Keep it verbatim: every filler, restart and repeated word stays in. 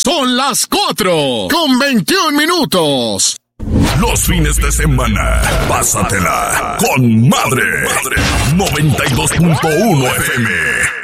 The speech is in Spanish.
Son las cuatro con veintiún minutos. Los fines de semana, pásatela con madre. noventa y dos punto uno F M.